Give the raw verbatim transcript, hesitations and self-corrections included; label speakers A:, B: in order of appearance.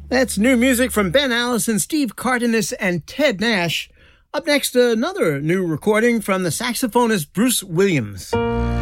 A: That's new music from Ben Allison, Steve Cardenas, and Ted Nash. Up next, another new recording from the saxophonist Bruce Williams.